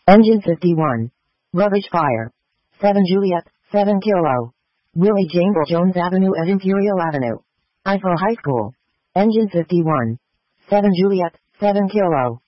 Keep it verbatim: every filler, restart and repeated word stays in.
Engine fifty-one. Rubbish fire. seven Juliet, seven Kilo. Willie Jangle Jones Avenue at Imperial Avenue. Eiffel High School. Engine fifty-one. seven Juliet, seven Kilo.